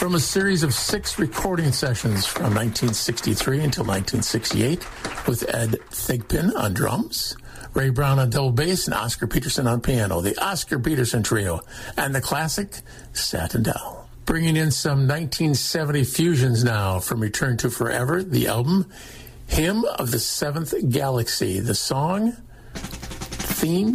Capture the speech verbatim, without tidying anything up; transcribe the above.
From a series of six recording sessions from nineteen sixty-three until nineteen sixty-eight with Ed Thigpen on drums, Ray Brown on double bass, and Oscar Peterson on piano, the Oscar Peterson Trio, and the classic Satin Doll. Bringing in some nineteen seventy fusions now from Return to Forever, the album Hymn of the Seventh Galaxy, the song theme